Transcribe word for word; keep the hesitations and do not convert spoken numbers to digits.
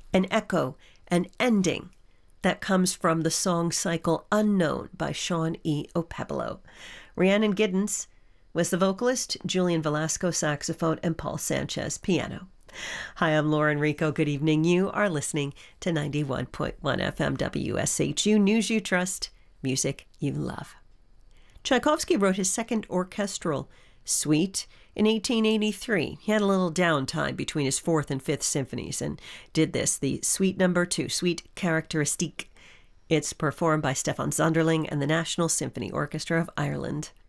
an echo, an ending that comes from the song cycle Unknown by Sean E. O'Pebolo. Rhiannon Giddens was the vocalist, Julian Velasco saxophone, and Paul Sanchez piano. Hi, I'm Lauren Rico. Good evening. You are listening to ninety-one point one F M W S H U, News You Trust, music you love. Tchaikovsky wrote his second orchestral suite in eighteen eighty-three. He had a little downtime between his fourth and fifth symphonies and did this, the Suite Number Two, Suite Caractéristique. It's performed by Stefan Zonderling and the National Symphony Orchestra of Ireland.